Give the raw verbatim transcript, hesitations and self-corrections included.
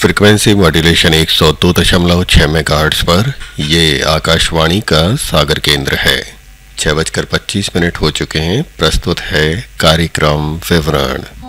Frequency modulation एक सौ दो दशमलव छः मेगाहर्ट्ज़ पर। ये आकाशवाणी का सागर केंद्र है। छः बजकर पच्चीस मिनट हो चुके हैं। प्रस्तुत है कार्यक्रम विवरण।